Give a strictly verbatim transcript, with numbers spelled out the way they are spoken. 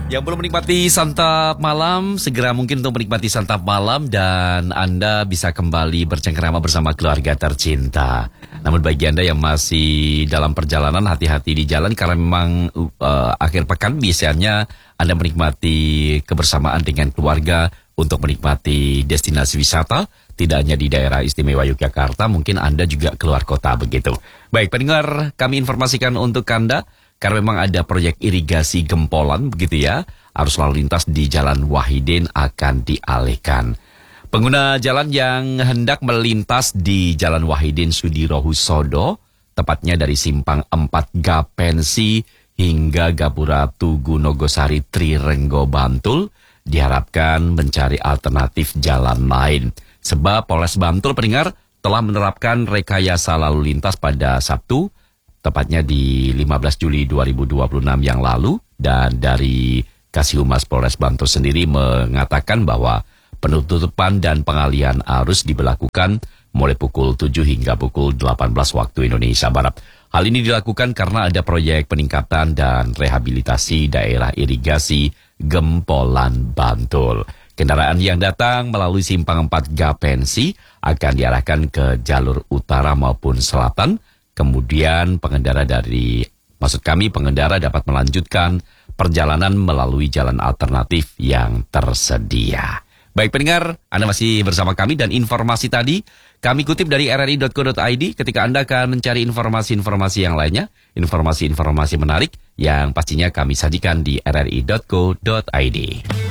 Yang belum menikmati santap malam, segera mungkin untuk menikmati santap malam dan Anda bisa kembali bercengkerama bersama keluarga tercinta. Namun bagi Anda yang masih dalam perjalanan, hati-hati di jalan karena memang uh, akhir pekan biasanya Anda menikmati kebersamaan dengan keluarga untuk menikmati destinasi wisata. Tidak hanya di daerah istimewa Yogyakarta, mungkin Anda juga keluar kota begitu. Baik pendengar, kami informasikan untuk Anda. Karena memang ada proyek irigasi Gempolan begitu ya, arus lalu lintas di Jalan Wahidin akan dialihkan. Pengguna jalan yang hendak melintas di Jalan Wahidin Sudirohusodo, tepatnya dari Simpang empat Gapensi hingga Gapura Tugu Nogosari Trirenggo Bantul, diharapkan mencari alternatif jalan lain. Sebab Polres Bantul pendengar telah menerapkan rekayasa lalu lintas pada Sabtu, tepatnya di lima belas Juli dua ribu dua puluh enam yang lalu, dan dari Kasihumas Polres Bantul sendiri mengatakan bahwa penutupan dan pengalihan arus diberlakukan mulai pukul tujuh hingga pukul delapan belas waktu Indonesia Barat. Hal ini dilakukan karena ada proyek peningkatan dan rehabilitasi daerah irigasi Gempolan Bantul. Kendaraan yang datang melalui Simpang empat Gapensi akan diarahkan ke jalur utara maupun selatan. Kemudian pengendara dari, maksud kami pengendara dapat melanjutkan perjalanan melalui jalan alternatif yang tersedia. Baik pendengar, Anda masih bersama kami dan informasi tadi kami kutip dari r r i dot co dot i d ketika Anda akan mencari informasi-informasi yang lainnya, informasi-informasi menarik yang pastinya kami sajikan di r r i dot co dot i d.